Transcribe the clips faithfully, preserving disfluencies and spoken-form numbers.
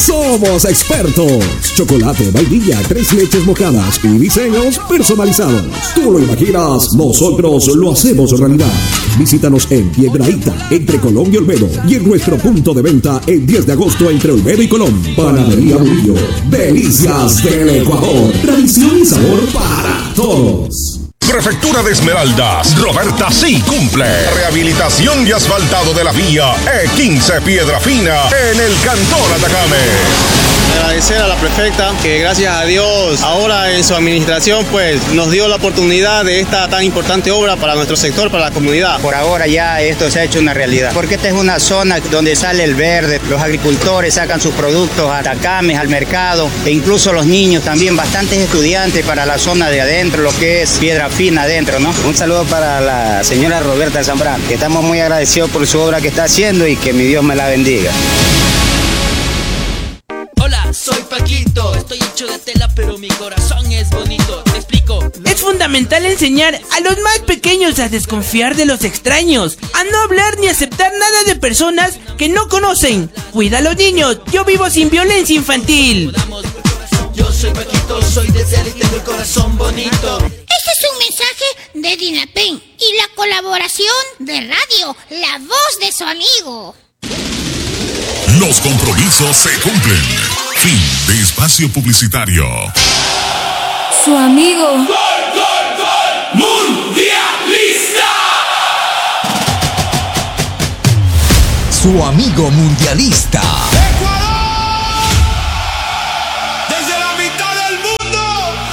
Somos expertos. Chocolate, vainilla, tres leches mojadas y diseños personalizados. Tú lo imaginas, nosotros lo hacemos realidad. Visítanos en Piedrahíta, entre Colón y Olmedo. Y en nuestro punto de venta el diez de agosto entre Olmedo y Colón. Panadería Murillo. Delicias del Ecuador. Tradición y sabor para todos. Prefectura de Esmeraldas, Roberta sí cumple. Rehabilitación y asfaltado de la vía E quince Piedra Fina en el Cantón Atacame. Agradecer a la prefecta que gracias a Dios ahora en su administración pues nos dio la oportunidad de esta tan importante obra para nuestro sector, para la comunidad. Por ahora ya esto se ha hecho una realidad, porque esta es una zona donde sale el verde, los agricultores sacan sus productos a Atacames, al mercado, e incluso los niños también, bastantes estudiantes para la zona de adentro, lo que es Piedra Fina adentro, ¿no? Un saludo para la señora Roberta Zambrano, que estamos muy agradecidos por su obra que está haciendo y que mi Dios me la bendiga. Soy Paquito, estoy hecho de tela pero mi corazón es bonito, te explico. Es fundamental enseñar a los más pequeños a desconfiar de los extraños, a no hablar ni aceptar nada de personas que no conocen. Cuida a los niños, yo vivo sin violencia infantil. Yo soy Paquito, soy de tela y tengo el corazón bonito. Este es un mensaje de Dinapen y la colaboración de radio, la voz de su amigo. Los compromisos se cumplen. Fin de espacio publicitario. Su amigo. ¡Gol, gol, gol! ¡Mundialista! Su amigo mundialista. ¡Ecuador! Desde la mitad del mundo.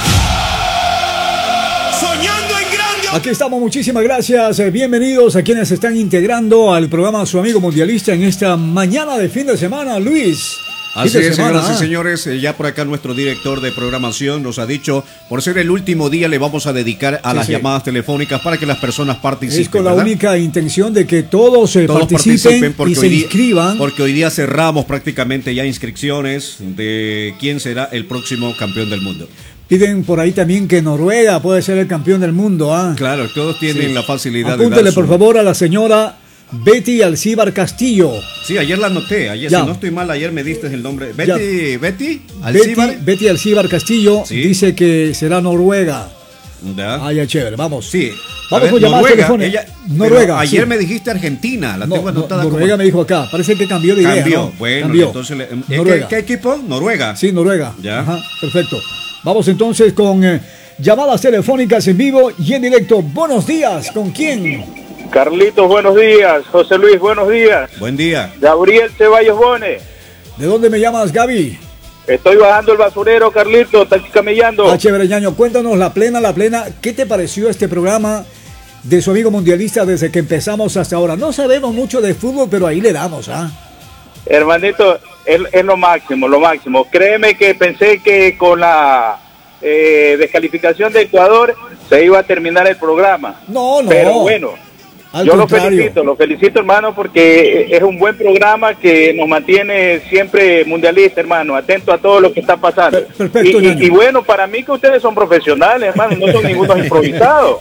Soñando en grande. Aquí estamos, muchísimas gracias. Bienvenidos a quienes se están integrando al programa Su Amigo Mundialista en esta mañana de fin de semana, Luis. Así es, señoras y señores, eh, ya por acá nuestro director de programación nos ha dicho, por ser el último día le vamos a dedicar a sí, las sí. llamadas telefónicas para que las personas participen. Es con la ¿verdad? única intención de que todos, eh, todos participen, participen y se día, inscriban. Porque hoy día cerramos prácticamente ya inscripciones de quién será el próximo campeón del mundo. Piden por ahí también que Noruega puede ser el campeón del mundo. ¿ah? Claro, todos tienen sí. la facilidad Apúntele, de dar su... por favor, a la señora Betty Alcíbar Castillo. Sí, ayer la anoté, ayer, ya. si no estoy mal, ayer me diste el nombre. Betty, ya. Betty Alcíbar. Betty, Betty Alcíbar Castillo ¿Sí? dice que será Noruega. Ya. Ah, ya, chévere, vamos. Sí. Vamos ver, con llamadas Noruega, ella, Noruega. Ayer sí. me dijiste Argentina, la no, tengo anotada. No, Noruega como... me dijo acá, parece que cambió de idea. Cambió, ¿no? bueno, cambió. entonces, ¿qué, ¿qué equipo? Noruega. Sí, Noruega. Ya. Ajá, perfecto. Vamos entonces con eh, llamadas telefónicas en vivo y en directo. Buenos días, ¿con quién? Carlitos, buenos días. José Luis, buenos días. Buen día. Gabriel Ceballos Bones. ¿De dónde me llamas, Gaby? Estoy bajando el basurero, Carlitos, está camellando. Ah, chévere, ñaño, cuéntanos la plena, la plena. ¿Qué te pareció este programa de Su Amigo Mundialista desde que empezamos hasta ahora? No sabemos mucho de fútbol, pero ahí le damos, ¿ah? Hermanito, es, es lo máximo, lo máximo. Créeme que pensé que con la eh, descalificación de Ecuador se iba a terminar el programa. No, no. Pero bueno. Al Yo contrario. lo felicito, lo felicito, hermano, porque es un buen programa que nos mantiene siempre mundialista, hermano, atento a todo lo que está pasando. Perfecto, y, y, y bueno, para mí que ustedes son profesionales, hermano, no son ningunos improvisados.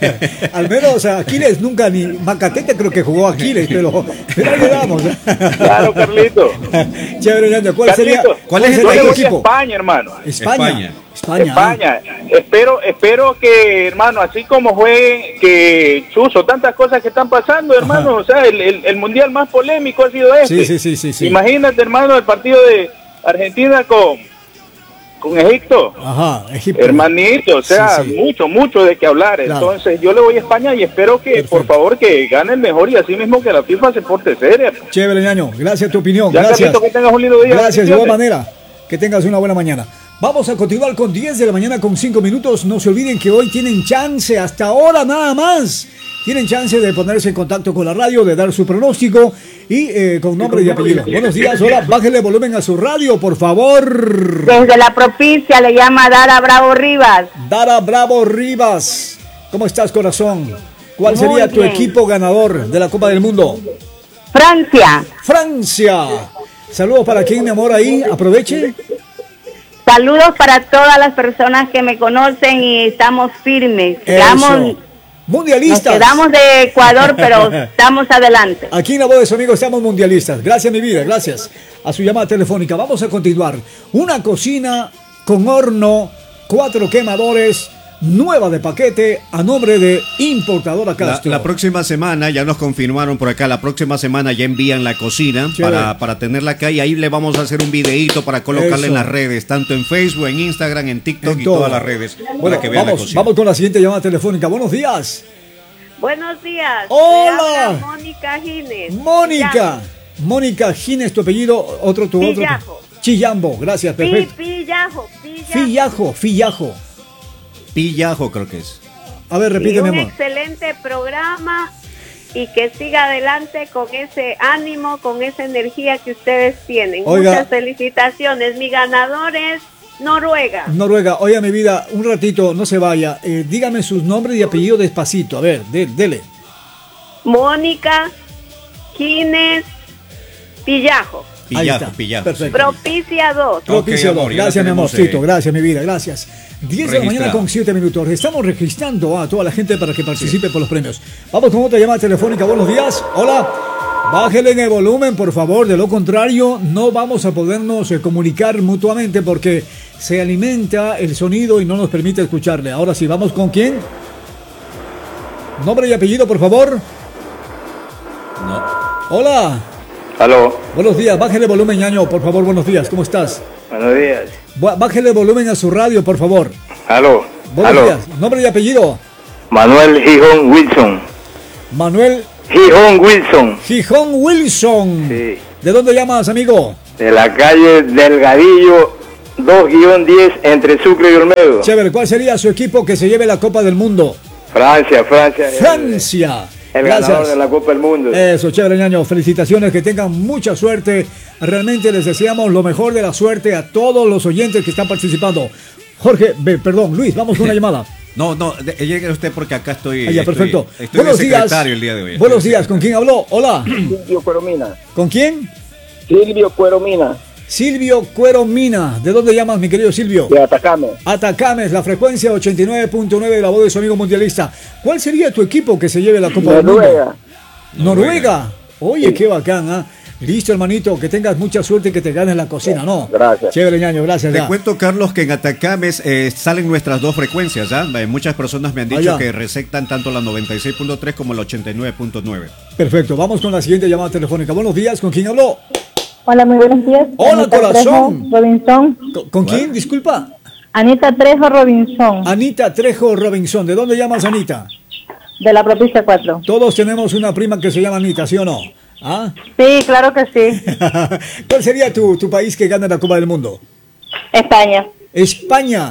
Al menos, o sea, Aquiles nunca, ni Macatete creo que jugó Aquiles, pero, pero ahí le damos. Claro, Carlito. Chévere, Ñaño, ¿cuál Carlito, sería, ¿cuál cuál es sería el tu equipo? España, hermano. España. España. España. España. Espero, espero que, hermano, así como jueguen, que chuzo, tantas cosas que están pasando, hermano, Ajá. o sea, el, el, el mundial más polémico ha sido este. Sí, sí, sí, sí, sí. Imagínate, hermano, el partido de Argentina con, con Egipto. Ajá, Egipto. Hermanito, o sea, sí, sí. mucho, mucho de qué hablar. Claro. Entonces, yo le voy a España y espero que, Perfecto. por favor, que gane el mejor y así mismo que la FIFA se porte seria. Chévere, Ñaño, gracias a tu opinión. Ya, gracias. Carlito, que tengas un lindo día. Gracias, de igual manera. Que tengas una buena mañana. Vamos a continuar con diez de la mañana con cinco minutos. No se olviden que hoy tienen chance, hasta ahora nada más. Tienen chance de ponerse en contacto con la radio, de dar su pronóstico y eh, con nombre y apellido. Buenos días, hola, bájenle volumen a su radio, por favor. Desde la propicia le llama Dara Bravo Rivas. Dara Bravo Rivas. ¿Cómo estás, corazón? ¿Cuál Muy sería bien. tu equipo ganador de la Copa del Mundo? Francia. Francia. Saludos para quien, mi amor, ahí. Aproveche. Saludos para todas las personas que me conocen y estamos firmes. Estamos Mundialistas. Nos quedamos de Ecuador, pero estamos adelante. Aquí en La Voz de su Amigo estamos mundialistas. Gracias, mi vida, gracias a su llamada telefónica. Vamos a continuar. Una cocina con horno, cuatro quemadores, nueva de paquete, a nombre de Importadora Castro. La, la próxima semana, ya nos confirmaron por acá, la próxima semana ya envían la cocina para, para tenerla acá y ahí le vamos a hacer un videíto para colocarla Eso. en las redes, tanto en Facebook, en Instagram, en TikTok en y todo. todas las redes. Bueno, para que vean vamos, la cocina. vamos con la siguiente llamada telefónica. Buenos días. Buenos días. Hola. Mónica Gines. Mónica. Mónica Gines, tu apellido, otro tu Pillajo. otro. Chillambo, gracias, perfecto. Pillajo, Pillajo. Fillajo, Fillajo. Pillajo creo que es. A ver, repíteme, un amor. excelente programa y que siga adelante con ese ánimo, con esa energía que ustedes tienen. Oiga. Muchas felicitaciones. Mi ganador es Noruega. Noruega, oiga mi vida, un ratito, no se vaya. Eh, dígame sus nombres y apellido despacito. A ver, de, dele. Mónica Gines Pillajo. Pillajo, Pillajo. Perfecto. Propicia dos. Propicia okay, dos. Gracias, mi amorcito. Gracias, mi vida. Gracias. diez de la mañana con siete minutos. Estamos registrando a toda la gente para que participe sí. por los premios. Vamos con otra llamada telefónica. Buenos días. Hola. Bájele en el volumen, por favor. De lo contrario, no vamos a podernos eh, comunicar mutuamente porque se alimenta el sonido y no nos permite escucharle. Ahora sí, ¿vamos con quién? Nombre y apellido, por favor. No. Hola. Aló. Buenos días, bájele el volumen, ñaño, por favor, buenos días, ¿cómo estás? Buenos días. Bájele el volumen a su radio, por favor. Aló. Buenos Aló. días, nombre y apellido. Manuel Gijón Wilson. Manuel Gijón Wilson. Gijón Wilson. Sí. ¿De dónde llamas, amigo? De la calle Delgadillo dos guión diez entre Sucre y Olmedo. Chévere, ¿cuál sería su equipo que se lleve la Copa del Mundo? Francia, Francia. Francia. El Gracias. ganador de la Copa del Mundo. Eso, chévere, ñaño. Felicitaciones, que tengan mucha suerte. Realmente les deseamos lo mejor de la suerte a todos los oyentes que están participando. Jorge, be, perdón, Luis, vamos con una llamada. No, no, llegue usted porque acá estoy. Ah, ya, perfecto. Estoy, estoy buenos de secretario días. el día de hoy. Buenos días, ¿con quién habló? Hola. Silvio Cueromina. ¿Con quién? Silvio Cueromina. Silvio Cueromina. ¿De dónde llamas, mi querido Silvio? De Atacama. Atacama, la frecuencia ochenta y nueve punto nueve de La Voz de su Amigo Mundialista. ¿Cuál sería tu equipo que se lleve la Copa del Mundo? Noruega. Noruega. Oye, sí. Qué bacán, ¿ah? ¿eh? Listo, hermanito, que tengas mucha suerte y que te ganes la cocina, ¿no? Gracias. Chévere, ñaño, gracias. Te ya. cuento, Carlos, que en Atacames eh, salen nuestras dos frecuencias, ¿ah? Eh, muchas personas me han dicho Allá. que receptan tanto la noventa y seis punto tres como la ochenta y nueve punto nueve. Perfecto, vamos con la siguiente llamada telefónica. Buenos días, ¿con quién habló? Hola, muy buenos días. Hola, Anita corazón. Trejo Robinson. ¿Con, con quién? Disculpa. Anita Trejo Robinson. Anita Trejo Robinson. ¿De dónde llamas, Anita? De la Propicia cuatro. Todos tenemos una prima que se llama Anita, ¿sí o no? ¿Ah? Sí, claro que sí. ¿Cuál sería tu, tu país que gana la Copa del Mundo? España. España.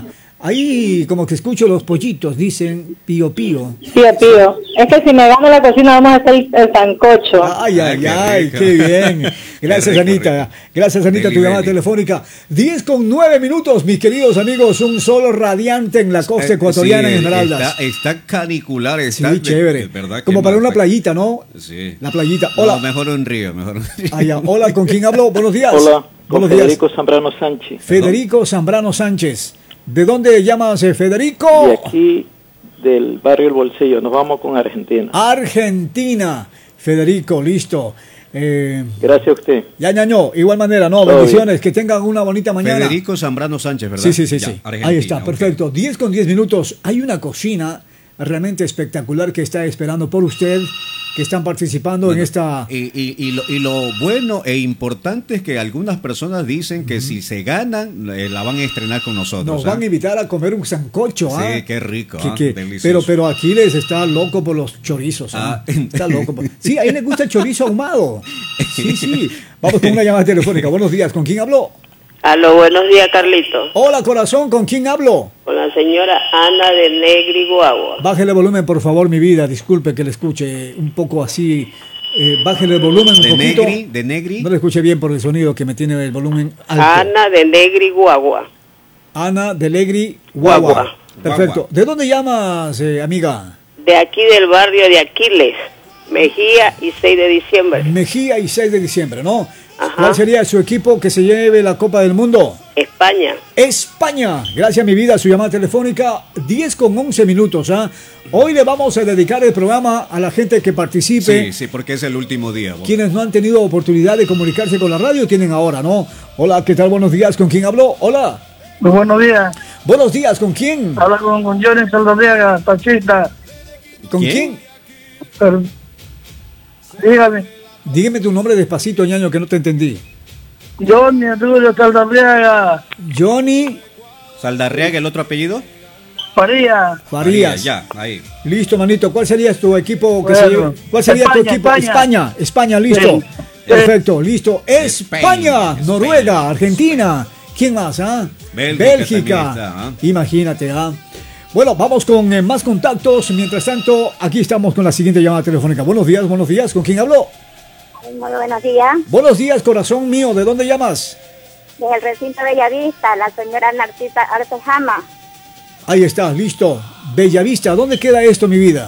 Ahí como que escucho los pollitos, dicen pío pío. Pío pío. Es que si me gano la cocina vamos a hacer el, el sancocho. Ay, ay, ay, qué, qué bien. Gracias, qué rico, Anita. Rico. Gracias, Anita, tu llamada telefónica. diez con nueve minutos, mis queridos amigos. Un sol radiante en la costa eh, ecuatoriana sí, en Esmeraldas. Está, está canicular, está sí, chévere. De, verdad como para una está... playita, ¿no? Sí. La playita. Hola. No, mejor un río, mejor un río. Ah, ya. Hola, ¿con quién hablo? Buenos días. Hola, Buenos con Federico días. Zambrano Sánchez. Federico ¿no? Zambrano Sánchez. ¿De dónde llamas, eh, Federico? De aquí, del barrio El Bolsillo. Nos vamos con Argentina. Argentina. Federico, listo. Eh, Gracias a usted. Ya, ñaño, igual manera, no, Todo bendiciones, bien. Que tengan una bonita mañana. Federico Zambrano Sánchez, ¿verdad? Sí, sí, sí, ya, sí. Ahí está, okay. Perfecto. diez con diez minutos. Hay una cocina realmente espectacular que está esperando por usted, que están participando bueno, en esta... Y, y, y, lo, y lo bueno e importante es que algunas personas dicen que uh-huh. si se ganan, eh, la van a estrenar con nosotros. Nos ¿ah? van a invitar a comer un sancocho. Sí, ¿ah? qué rico, que, ¿ah? que, Delicioso. Pero, pero Aquiles está loco por los chorizos. ¿ah? Ah. Está loco. Por... Sí, a él le gusta el chorizo ahumado. Sí, sí. Vamos con una llamada telefónica. Buenos días, ¿con quién habló? Aló, buenos días, Carlitos. Hola, corazón, ¿con quién hablo? Con la señora Ana de Negri Guagua. Bájele el volumen, por favor, mi vida. Disculpe que le escuche un poco así. Eh, bájele el volumen un de poquito. Negri, de Negri. No le escuché bien por el sonido que me tiene el volumen alto. Ana de Negri Guagua. Ana de Negri Guagua. Guagua. Perfecto. Guagua. ¿De dónde llamas, eh, amiga? De aquí del barrio de Aquiles, Mejía y seis de diciembre. Mejía y seis de diciembre, ¿no? Ajá. ¿Cuál sería su equipo que se lleve la Copa del Mundo? España. España. España. Gracias, mi vida. Su llamada telefónica, diez con once minutos. ¿ah? Hoy le vamos a dedicar el programa a la gente que participe. Sí, sí, porque es el último día. Vos. Quienes no han tenido oportunidad de comunicarse con la radio tienen ahora, ¿no? Hola, ¿qué tal? Buenos días. ¿Con quién habló? Hola. Muy buenos días. Buenos días. ¿Con quién? Habla con, con Johnny Saldarriaga, taxista. ¿Con quién? quién? Pero, dígame. Dígame tu nombre despacito, ñaño, que no te entendí. Johnny Arturo Saldarriaga. Johnny Saldarriaga, ¿el otro apellido? Farías. Farías. Ya, ahí. Listo, manito. ¿Cuál sería tu equipo? Que bueno, se lleve? ¿Cuál sería España, tu equipo? España. España. España, listo. Sí. Perfecto, listo. España, Spain, Noruega, Spain. Argentina. ¿Quién más? Ah? Bélgica. Bélgica. Está, ¿eh? Imagínate, ¿ah? Bueno, vamos con eh, más contactos. Mientras tanto, aquí estamos con la siguiente llamada telefónica. Buenos días, buenos días. ¿Con quién habló? Muy buenos días. Buenos días, corazón mío. ¿De dónde llamas? Desde el recinto Bellavista, la señora Narcisa Artejama. Ahí está, listo. Bellavista, ¿dónde queda esto, mi vida?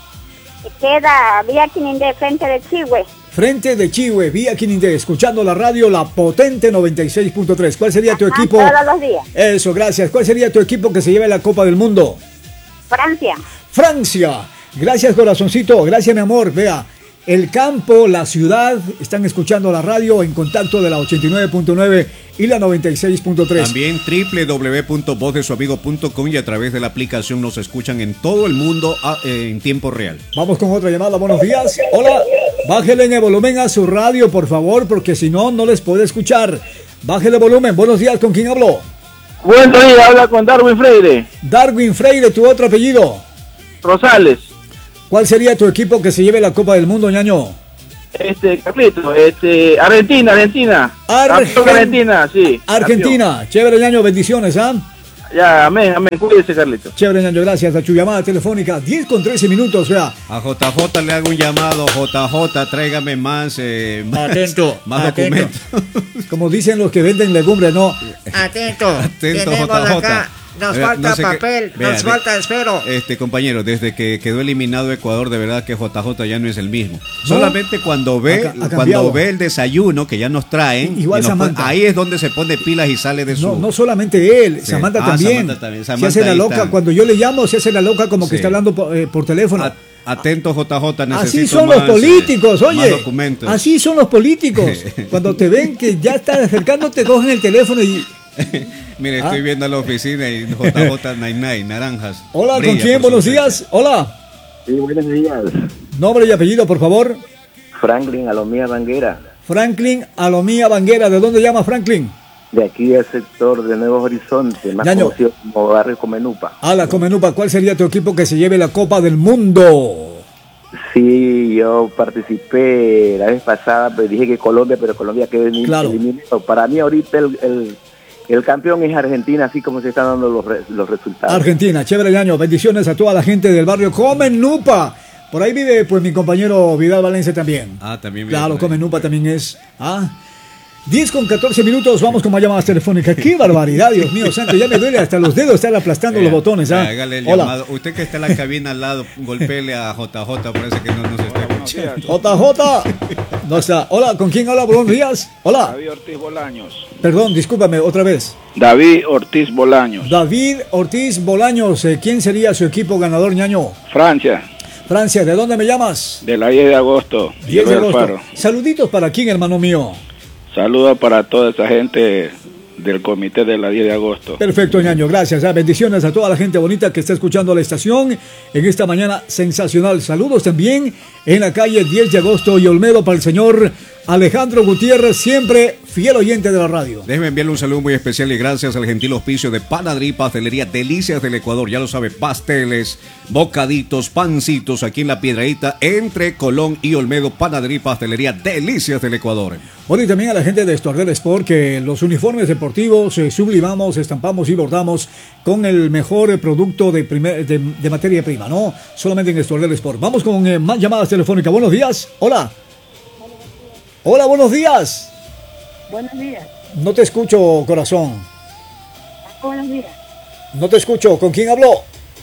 Queda vía Quinindé, frente de Chihue. Frente de Chihue, vía Quinindé, escuchando la radio La Potente noventa y seis punto tres. ¿Cuál sería tu Ajá, equipo? todos los días. Eso, gracias. ¿Cuál sería tu equipo que se lleve la Copa del Mundo? Francia. Francia. Gracias, corazoncito. Gracias, mi amor. Vea, el campo, la ciudad, están escuchando la radio en contacto de la ochenta y nueve punto nueve y la noventa y seis punto tres. También doble u doble u doble u punto voz de su amigo punto com y a través de la aplicación nos escuchan en todo el mundo a, eh, en tiempo real. Vamos con otra llamada. Buenos días. Hola. Bájele en el volumen a su radio, por favor, porque si no, no les puede escuchar. Bájele volumen. Buenos días. ¿Con quién habló? Buenos días, habla con Darwin Freire. Darwin Freire, tu otro apellido. Rosales. ¿Cuál sería tu equipo que se lleve la Copa del Mundo, ñaño? Este, Carlito, este, Argentina, Argentina. Argen- Argentina, sí. Argentina. Campeón. Chévere, ñaño. Bendiciones, ¿ah? Ya, amén, amén. Cuídese, Carlito. Chévere, ñaño. Gracias a tu llamada telefónica. diez con trece minutos, vea. A J J le hago un llamado. J J, tráigame más, eh, más, Atento, más atento. documentos. Como dicen los que venden legumbres, ¿no? Atento, Atento, tenemos J J. acá, nos Vea, falta no sé qué- papel, vea, nos de- falta esfero. Este compañero, desde que quedó eliminado Ecuador, de verdad que J J ya no es el mismo. Solamente cuando ve, Ha ca- ha cuando cambiado. ve el desayuno que ya nos traen, Igual y nos Samantha. pone- ahí es donde se pone pilas y sale de su. No, no solamente él, Sí. Samantha Ah, también. Samantha también. Se Samantha hace la ahí loca. está. Cuando yo le llamo, se hace la loca como que Sí. está hablando por, eh, por teléfono. A- Atento J J, necesito Así son más, los políticos, eh, oye. más documentos. Así son los políticos. Cuando te ven que ya estás acercándote, cogen el teléfono y... Mire, Ah. estoy viendo a la oficina y J J noventa y nueve, naranjas. Hola, ¿con Brilla quién? por su Buenos ausencia. días. Hola. Sí, buenos días. Nombre y apellido, por favor. Franklin Alomía Banguera, Franklin Alomía Banguera. ¿De dónde llama Franklin? de aquí del sector de Nuevos Horizontes, más Ñaño. conocido como Barrio Comenupa. A la Comenupa, ¿cuál sería tu equipo que se lleve la Copa del Mundo? Sí, yo participé la vez pasada, pero dije que Colombia, pero Colombia quedó elim- Claro. eliminado. Para mí ahorita el, el, el campeón es Argentina, así como se están dando los, re- los resultados. Argentina, chévere año. Bendiciones a toda la gente del barrio Comenupa. Por ahí vive pues mi compañero Vidal Valencia también. Ah, también. vive Claro, por ahí. Comenupa también es. Ah. diez con catorce minutos, vamos con más llamadas telefónicas. ¡Qué barbaridad, Dios mío santo! Ya me duele hasta los dedos estar aplastando Vea, los botones. ¿ah? vea, hágale el Hola. llamado. Usted que está en la cabina al lado, golpele a J J, parece que no nos está escuchando. J J. No está. Hola, ¿con quién habla? Buenos días. Hola. David Ortiz Bolaños. Perdón, discúlpame otra vez. David Ortiz Bolaños. David Ortiz Bolaños. eh, ¿Quién sería su equipo ganador, ñaño? Francia, Francia, ¿de dónde me llamas? de la diez de agosto. diez de Gilbert agosto. Alfaro. Saluditos para quién, hermano mío. Saludos para toda esa gente del comité de la diez de agosto. Perfecto, ñaño, gracias. ah, Bendiciones a toda la gente bonita que está escuchando la estación en esta mañana sensacional. Saludos también en la calle diez de agosto y Olmedo para el señor Alejandro Gutiérrez, siempre fiel oyente de la radio. Déjeme enviarle un saludo muy especial y gracias al gentil auspicio de Panadería y Pastelería Delicias del Ecuador. Ya lo sabe, pasteles, bocaditos, pancitos aquí en La Piedradita, entre Colón y Olmedo. Panadería y Pastelería Delicias del Ecuador. Bueno, y también a la gente de Stordel Sport, que los uniformes deportivos eh, sublimamos, estampamos y bordamos con el mejor eh, producto de, primer, de, de materia prima, ¿no? Solamente en Stordel Sport. Vamos con eh, más llamadas telefónicas. Buenos días. Hola. Hola, buenos días. Buenos días. No te escucho, corazón. Buenos días. No te escucho. ¿Con quién habló?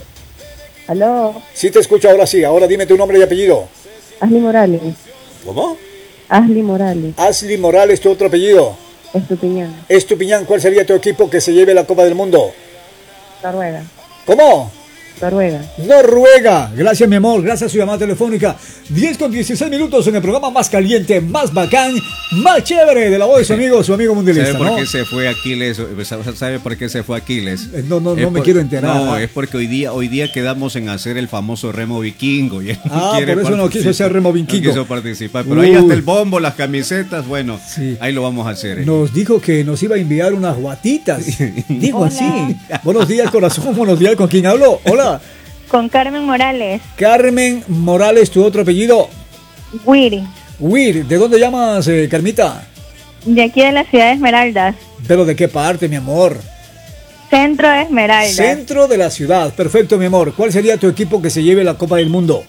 Aló. Sí te escucho ahora sí. Ahora dime tu nombre y apellido. Ashley Morales. ¿Cómo? Ashley Morales. Ashley Morales, tu otro apellido. Estupiñán. Estupiñán, ¿cuál sería tu equipo que se lleve la Copa del Mundo? Noruega. ¿Cómo? Noruega. Noruega. Gracias, mi amor. Gracias a su llamada telefónica. diez con dieciséis minutos en el programa más caliente, más bacán, más chévere de la voz de su amigo, su amigo mundialista. ¿Sabe por ¿no? qué se fue Aquiles? ¿Sabe por qué se fue Aquiles? No, no, no Es me por- quiero enterar. No, es porque hoy día, hoy día quedamos en hacer el famoso remo vikingo. Y él no Ah, quiere por eso no quiso participar. hacer remo vikingo. No quiso participar. Pero ahí Uy. hasta el bombo, las camisetas, bueno, ahí lo vamos a hacer. ¿eh? Nos dijo que nos iba a enviar unas guatitas. Dijo así. Buenos días, corazón. Buenos días. ¿Con quién hablo? Hola. Con Carmen Morales. Carmen Morales, tu otro apellido. Wiri. Wir. ¿De dónde llamas, eh, Carmita? De aquí de la ciudad de Esmeraldas. ¿Pero de qué parte, mi amor? Centro de Esmeraldas. Centro de la ciudad. Perfecto, mi amor. ¿Cuál sería tu equipo que se lleve la Copa del Mundo?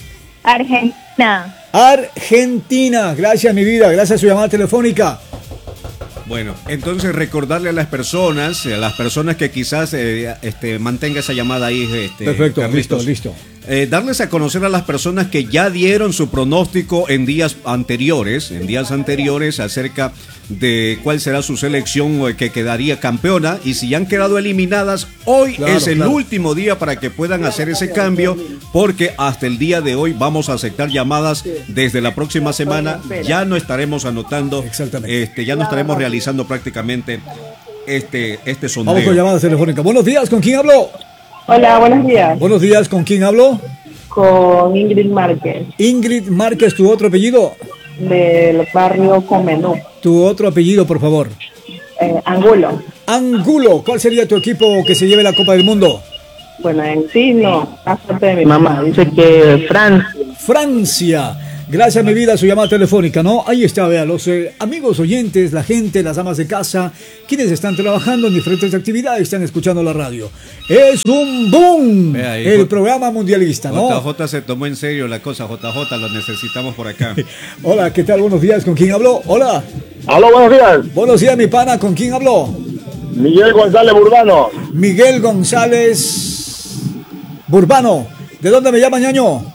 Argentina. Argentina. Gracias, mi vida. Gracias a su llamada telefónica. Bueno, entonces recordarle a las personas, a las personas que quizás eh, este, mantenga esa llamada ahí. Este, Perfecto, Carlitos. listo, listo. Eh, darles a conocer a las personas que ya dieron su pronóstico en días anteriores, en días anteriores acerca de cuál será su selección o que quedaría campeona, y si ya han quedado eliminadas, hoy Claro, es el claro. último día para que puedan hacer ese cambio, porque hasta el día de hoy vamos a aceptar llamadas. Desde la próxima semana ya no estaremos anotando, este, ya no estaremos realizando prácticamente este, este sondeo. Vamos con llamadas telefónicas. Buenos días, ¿con quién hablo? Hola, buenos días. Buenos días, ¿con quién hablo? Con Ingrid Márquez, Ingrid Márquez, ¿tu otro apellido? del barrio Comenú. Tu otro apellido, por favor. Eh, Angulo. Angulo, ¿cuál sería tu equipo que se lleve la Copa del Mundo? Bueno, en sí no, aparte de mi mamá, dice que Francia. Francia. Gracias, mi vida, a su llamada telefónica, ¿no? Ahí está, vea, los eh, amigos oyentes, la gente, las amas de casa, quienes están trabajando en diferentes actividades, están escuchando la radio. Es un boom, Vea ahí, el J- programa mundialista, ¿no? J J se tomó en serio la cosa. J J lo necesitamos por acá. Hola, ¿qué tal? Buenos días, ¿con quién habló? Hola. Aló, buenos días. Buenos días, mi pana, ¿con quién habló? Miguel González Burbano. Miguel González Burbano. ¿De dónde me llama, ñaño?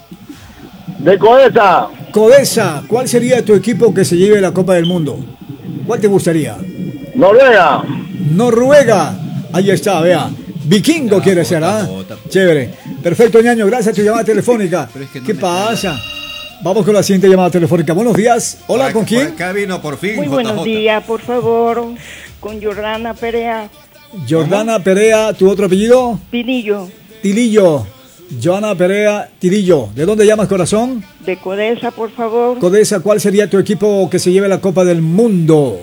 De Codesa. Codesa, ¿cuál sería tu equipo que se lleve la Copa del Mundo? ¿Cuál te gustaría? Noruega. Noruega. Ahí está, vea. Vikingo quiere ser, ¿ah? Chévere. Perfecto, ñaño. Gracias a tu llamada telefónica. ¿Qué pasa? Vamos con la siguiente llamada telefónica. Buenos días. Hola, ¿con quién? Acá vino por fin. Muy J J. buenos días, por favor, con Jordana Perea Jordana Perea, ¿tu otro apellido? Pinillo, Tilillo. Joana Perea Tilillo. ¿De dónde llamas, corazón? de Codesa, por favor. Codesa, ¿cuál sería tu equipo que se lleve la Copa del Mundo?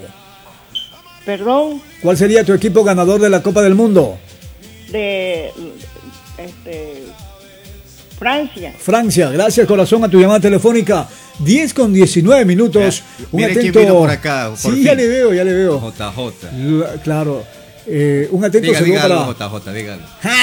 Perdón, ¿Cuál sería tu equipo ganador de la Copa del Mundo? de este, Francia. Francia, gracias, corazón, a tu llamada telefónica. diez con diecinueve minutos. Un Mire quién atento. vino por acá, por sí, fin. ya le veo, ya le veo. J J. L- Claro. Eh, un atento Diga, saludo dígalo, para. J J, dígalo.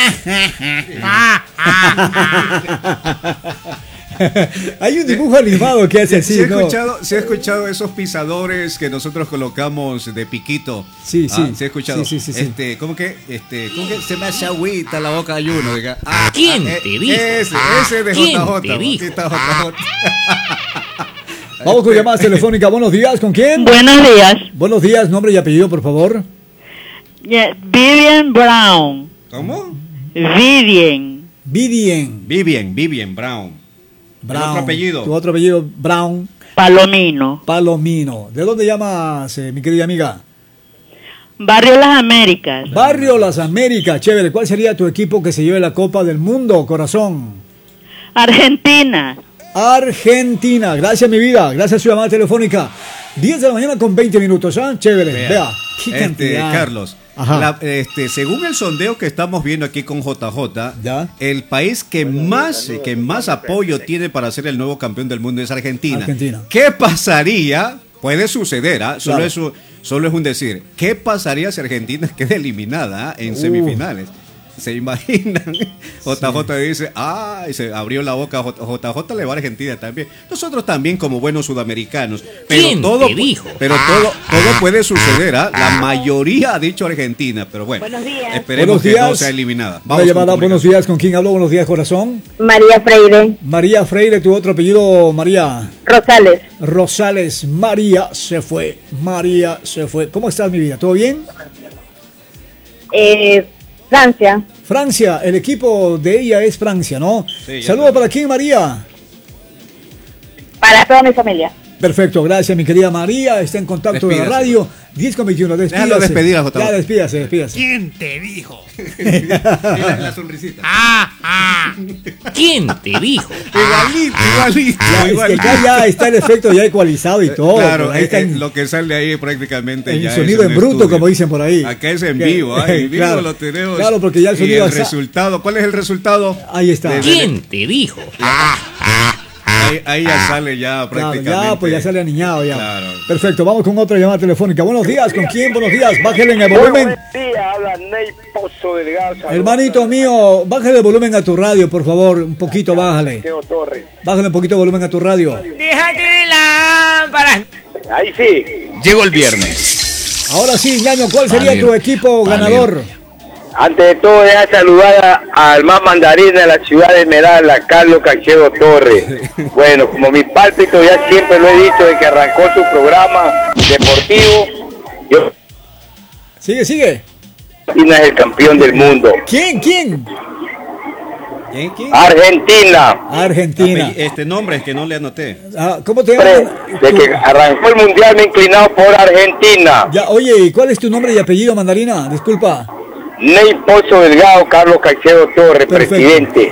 Hay un dibujo animado que hace así, ¿Se ha ¿no? escuchado, se ha escuchado esos pisadores que nosotros colocamos de piquito? Sí, sí. Ah, ¿se ha escuchado? Sí, sí, sí, sí. Este, ¿cómo que? Este, ¿cómo que se me hace agüita la boca de uno? Diga, ah, ¿Quién ah, te eh, dijo? Ese, Ah, ese de ¿quién J J. te dijo? Aquí está J J. Vamos con llamadas telefónicas. Buenos días, ¿con quién? Buenos días. Buenos días, nombre y apellido, por favor. Yeah, Vivian Brown. ¿Cómo? Vivian. Vivian. Vivian, Vivian Brown. Brown. ¿El otro apellido? Tu otro apellido, Brown. Palomino. Palomino. ¿De dónde llamas, eh, mi querida amiga? Barrio Las Américas. Barrio Las Américas, chévere. ¿Cuál sería tu equipo que se lleve la Copa del Mundo, corazón? Argentina. Argentina. Gracias, mi vida. Gracias a su llamada telefónica. diez de la mañana con veinte minutos, ¿ah? Chévere. Vea. Vea, qué este, cantidad. Carlos, Ajá. la- este, según el sondeo que estamos viendo aquí con J J, el país que más, que más apoyo tiene para ser el nuevo campeón del mundo es Argentina. Argentina. ¿Qué pasaría? Puede suceder, ¿ah? Solo, Claro. es, un- solo es un decir. ¿Qué pasaría si Argentina queda eliminada ¿ah? en Uh. semifinales? se imaginan. J J dice, ah, y se abrió la boca. J J le va a Argentina también. Nosotros también como buenos sudamericanos. Pero ¿Quién todo, te dijo? Pero Ah, todo, todo ah, puede suceder. ¿Ah? La ah. mayoría ha dicho Argentina, pero bueno. Buenos días. Esperemos Buenos que días. no sea eliminada. Una llamada, buenos días. ¿Con quién hablo? Buenos días, corazón. María Freire. María Freire, tu otro apellido, María. Rosales. Rosales. María se fue. María se fue. ¿Cómo estás, mi vida? ¿Todo bien? Eh, Francia. Francia, el equipo de ella es Francia, ¿no? Sí, ya Saludos para quién, María. Para toda mi familia. Perfecto, gracias, mi querida María. Está en contacto de la Despídase. radio. diez con veintiuno, despídase. Déjalo despedir a J J. Ya, despídase, despídase. ¿Quién te dijo? la, la sonrisita. Ah, ah. ¿Quién te dijo? Igualito, igualito. Ya, es que igualito. acá ya está el efecto ya ecualizado y todo. Claro, ahí está eh, en, lo que sale ahí prácticamente en ya sonido es en un bruto, estudio. como dicen por ahí. Acá es en Que- vivo, ¿ah? En vivo claro, lo tenemos. claro, porque ya el Y sonido el está- resultado, ¿cuál es el resultado? Ahí está. De- de- ¿Quién te dijo? Ahí, ahí ya sale ya Claro, prácticamente. ya, pues ya sale aniñado ya. Claro. Perfecto, vamos con otra llamada telefónica. Buenos días, ¿con quién? Buenos días, bájale en el Muy volumen. buen día, habla Ney Pozo Delgado. Saludos Hermanito mío, bájale el volumen a tu radio, por favor. Un poquito, bájale. Teo Torres. Bájale un poquito el volumen a tu radio. Déjate de lámpara. Ahí sí. Llegó el viernes. Ahora sí, Ñaño, ¿cuál sería Valero, tu equipo valero. ganador? Antes de todo, deja saludar a- al más mandarín de la ciudad de Esmeralda, Carlos Caicedo Torres. Bueno, como mi pálpito ya siempre lo he dicho desde que arrancó su programa deportivo, yo Sigue, sigue. Argentina es el campeón del mundo. ¿Quién? ¿Quién? ¿Quién? ¿Quién? Argentina. Argentina. Apelli- Este nombre es que no le anoté. Ah, ¿Cómo te Hombre, llamas? desde que arrancó el mundial me he inclinado por Argentina. Ya, oye, ¿y cuál es tu nombre y apellido, Mandarina? Disculpa. Ney Pozo Delgado, Carlos Caicedo Torres, Perfecto. presidente.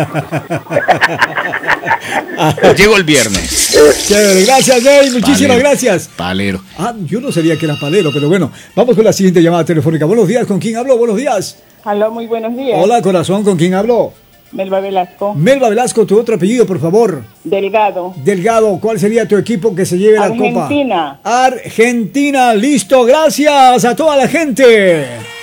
Llegó el viernes. Chévere, gracias, Ney, muchísimas Palero. gracias. Palero. Ah, yo no sabía que era palero, pero bueno, vamos con la siguiente llamada telefónica. Buenos días, ¿con quién hablo? Buenos días. Aló, muy buenos días. Hola, corazón, ¿con quién hablo? Melba Velasco. Melba Velasco, tu otro apellido, por favor. Delgado. Delgado, ¿cuál sería tu equipo que se lleve la copa? Argentina. Argentina, listo, gracias a toda la gente.